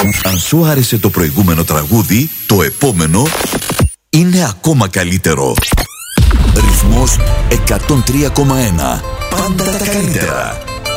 Αν σου άρεσε το προηγούμενο τραγούδι, το επόμενο είναι ακόμα καλύτερο. Ρυθμός 103,1. Πάντα τα καλύτερα.